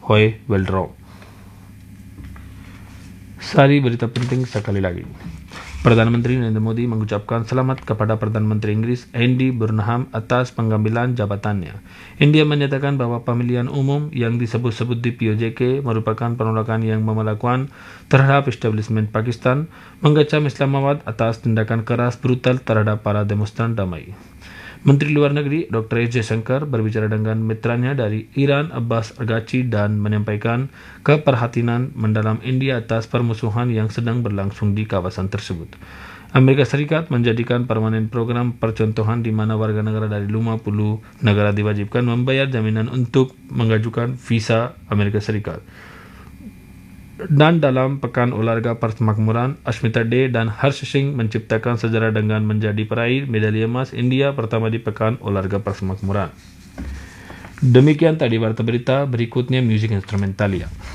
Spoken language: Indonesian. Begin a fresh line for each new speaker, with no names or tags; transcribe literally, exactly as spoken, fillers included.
Hoy Weldro. Sari berita penting sekali lagi. Perdana Menteri Narendra Modi mengucapkan selamat kepada Perdana Menteri Inggris Andy Burnham atas pengambilan jabatannya. India menyatakan bahwa pemilihan umum yang disebut-sebut di P O J K merupakan penolakan yang melakukan terhadap establishment Pakistan, mengecam Islamabad atas tindakan keras brutal terhadap para demonstran damai. Menteri Luar Negeri Doktor S Jaishankar berbicara dengan mitranya dari Iran Abbas Araghchi dan menyampaikan keprihatinan mendalam India atas permusuhan yang sedang berlangsung di kawasan tersebut. Amerika Serikat menjadikan permanen program percontohan di mana warga negara dari lima puluh negara diwajibkan membayar jaminan untuk mengajukan visa Amerika Serikat. Dan dalam Pekan Olahraga Persemakmuran, Ashmita Dey dan Harsh Singh menciptakan sejarah dengan menjadi peraih medali emas India pertama di Pekan Olahraga Persemakmuran. Demikian tadi warta berita, berikutnya musik instrumentalia.